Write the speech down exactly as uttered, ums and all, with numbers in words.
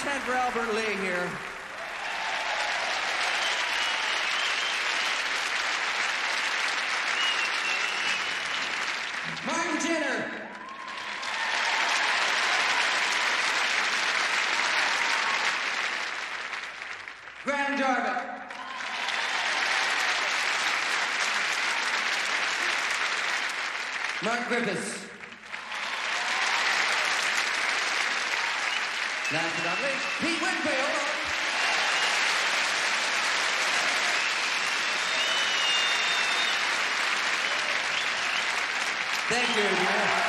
hand for Albert Lee here. Martin Jenner. Graham Jarvik. Mark Griffiths. Last but not least, Pete Winfield. Thank you, dear.